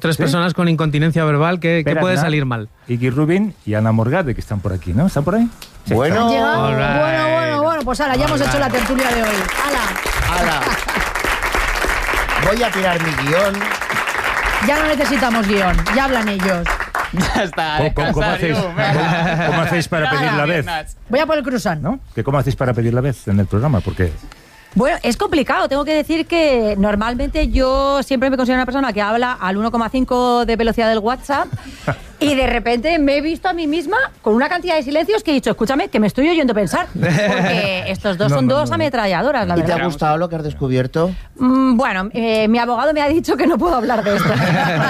tres personas con incontinencia verbal, ¿qué puede salir mal? Iggy Rubin y Ana Morgade, que están por aquí, ¿no? ¿Están por ahí? Sí, bueno, bueno, pues ala, ya hemos hecho la tertulia de hoy. Ala. Voy a tirar mi guión. Ya no necesitamos guión, ya hablan ellos. Ya está. ¿Cómo hacéis para pedir la vez? Voy a por el croissant, ¿No? ¿Cómo hacéis para pedir la vez en el programa? Porque... Bueno, es complicado. Tengo que decir que normalmente yo siempre me considero una persona que habla al 1,5 de velocidad del WhatsApp y de repente me he visto a mí misma con una cantidad de silencios que he dicho, escúchame, que me estoy oyendo pensar. Porque estos dos son dos ametralladoras, la verdad. ¿Y te ha gustado lo que has descubierto? Bueno, mi abogado me ha dicho que no puedo hablar de esto.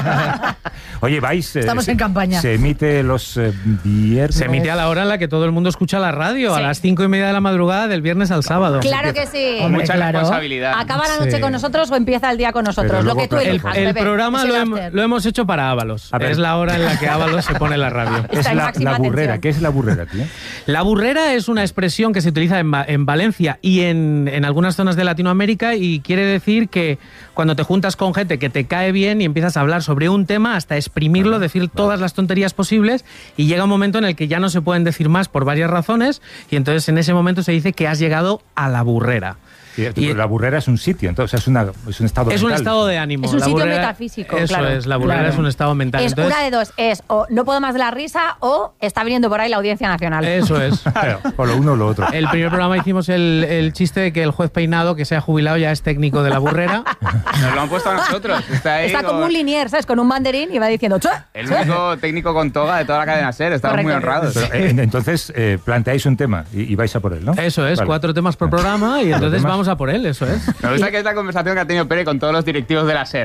Oye, estamos en campaña. Se emite los viernes. Se emite a la hora en la que todo el mundo escucha la radio, a las 5:30 de la madrugada del viernes al sábado. Claro que sí. Mucha responsabilidad. ¿Acaba la noche con nosotros o empieza el día con nosotros? Lo que tú elijas, el programa lo hemos hecho para Ábalos. Es la hora en la que Ábalos se pone la radio. Es la burrera. ¿Qué es la burrera, tío? La burrera es una expresión que se utiliza en Valencia y en algunas zonas de Latinoamérica y quiere decir que cuando te juntas con gente que te cae bien y empiezas a hablar sobre un tema hasta exprimirlo, decir todas las tonterías posibles y llega un momento en el que ya no se pueden decir más por varias razones y entonces en ese momento se dice que has llegado a la burrera. Y la burrera es un sitio, entonces es un estado mental. Es un estado de ánimo. Es un sitio metafísico, eso claro. Es, la burrera es un estado mental. Es entonces, una de dos, es o no puedo más de la risa o está viniendo por ahí la Audiencia Nacional. Eso es. O lo uno o lo otro. El primer programa hicimos el chiste de que el juez Peinado, que se ha jubilado, ya es técnico de la burrera. Nos lo han puesto a nosotros. Está como un linier, ¿sabes? Con un banderín y va diciendo el único técnico con toga de toda la cadena SER. Estamos muy honrados. Pero, entonces, planteáis un tema y vais a por él, ¿no? Eso es, 4 temas por programa y entonces vamos a por él, eso es. Me gusta que es la conversación que ha tenido Pere con todos los directivos de la SER.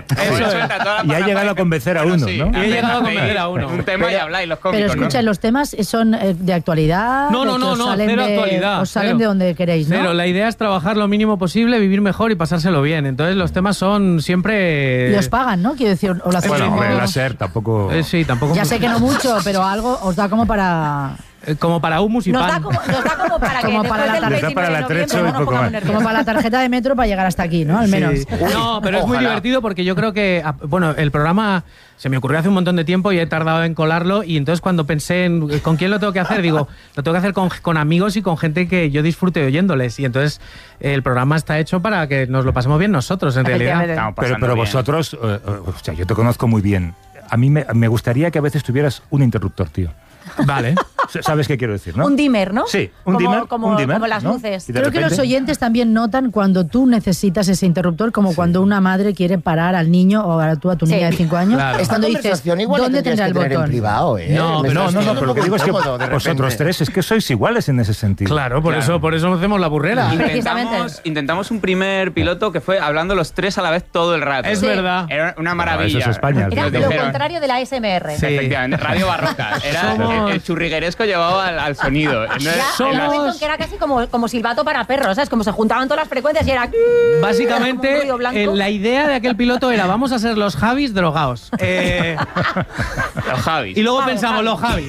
Y ha llegado a convencer a uno, ¿no? Y ha llegado a convencer a uno. Un tema y habláis los cómicos, pero escucha, ¿no? ¿los temas son de actualidad? No, cero actualidad. Os salen de donde queréis, ¿no? Cero, la idea es trabajar lo mínimo posible, vivir mejor y pasárselo bien. Entonces los temas son siempre... Y os pagan, ¿no? Quiero decir, o lo hacéis. Bueno, hombre, la SER tampoco... sí, tampoco... Ya sé que no mucho, pero algo os da como para... Como para humus y pan. Nos da como para que después del 29 de noviembre no nos pongamos nerviosos. Como para la tarjeta de metro para llegar hasta aquí, ¿no? Al menos. Sí. No, pero es muy divertido porque yo creo que... Bueno, el programa se me ocurrió hace un montón de tiempo y he tardado en colarlo y entonces cuando pensé en con quién lo tengo que hacer, digo, lo tengo que hacer con amigos y con gente que yo disfrute oyéndoles. Y entonces el programa está hecho para que nos lo pasemos bien nosotros, en realidad. Pero vosotros... o sea, yo te conozco muy bien. A mí me gustaría que a veces tuvieras un interruptor, tío. Vale. ¿Sabes qué quiero decir, no? Un dimmer, ¿no? Sí, un dimmer. Como las ¿no? luces. Creo que los oyentes también notan cuando tú necesitas ese interruptor, como cuando una madre quiere parar al niño o a tu niña de 5 años. Claro. Esta Cuando dices, igual ¿dónde tendrá el botón? En privado, ¿eh? No, pero lo que digo es que vosotros tres es que sois iguales en ese sentido. Claro, por eso hacemos la burrera. Intentamos un primer piloto que fue hablando los tres a la vez todo el rato. Es verdad. Era una maravilla. Eso es España. Era lo contrario de la ASMR. Sí. Efectivamente, radio barroca. Era el churrigueresco llevado al sonido. Ya, un momento en que era casi como silbato para perros, ¿sabes? Como se juntaban todas las frecuencias y era... Básicamente, la idea de aquel piloto era vamos a ser los Javis drogados. Los Javis. Y luego pensamos, los Javis.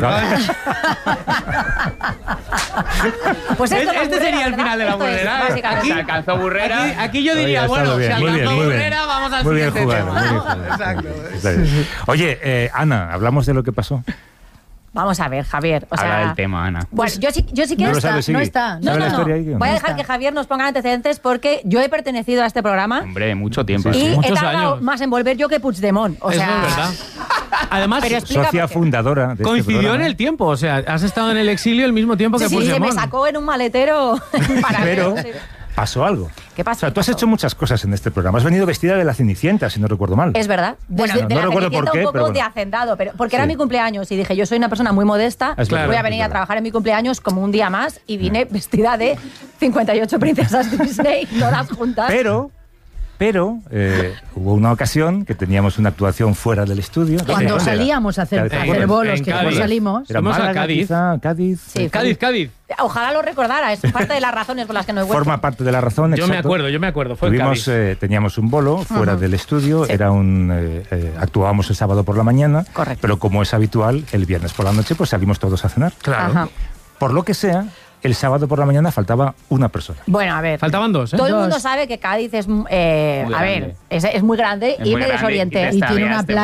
Pues este sería el final de la burrera. Se alcanzó burrera. Aquí yo diría, bueno, si alcanzó burrera, vamos al siguiente tema. Exacto. Oye, Ana, ¿hablamos de lo que pasó? Vamos a ver, Javier. O sea, habla del tema, Ana. Bueno, yo sí que no está. No está. No. Voy a dejar que Javier nos ponga antecedentes porque yo he pertenecido a este programa. Hombre, mucho tiempo. Y he muchos tardado años. más en volver yo que Puigdemont. O sea, Eso es verdad. Además, socia fundadora de coincidió este en el tiempo. O sea, has estado en el exilio al mismo tiempo que sí, Puigdemont. se me sacó en un maletero. Pero pasó algo. ¿Qué pasó? O sea, tú has hecho muchas cosas en este programa. Has venido vestida de la Cenicienta, si no recuerdo mal. Es verdad. Bueno, no recuerdo por qué, un poco pero bueno. de hacendado, pero porque era mi cumpleaños y dije, yo soy una persona muy modesta, Claro, voy a venir a trabajar en mi cumpleaños como un día más y vine vestida de 58 princesas Disney, todas juntas. Pero hubo una ocasión que teníamos una actuación fuera del estudio. Cuando salíamos a hacer bolos, que como salimos... Era Fuimos a Málaga, Cádiz. quizá, Cádiz. Sí, Cádiz. Ojalá lo recordara, es parte de las razones por las que no he vuelto. Forma parte de la razón, Yo me acuerdo. Fue Tuvimos, teníamos un bolo fuera del estudio, Sí. era actuábamos el sábado por la mañana, Correcto. pero como es habitual, el viernes por la noche pues salimos todos a cenar. Claro. Ajá. Por lo que sea, el sábado por la mañana faltaba una persona. Bueno, a ver. Faltaban 2, ¿eh? Todo el mundo sabe que Cádiz es, es muy grande y me desorienté. Y Y tiene una playa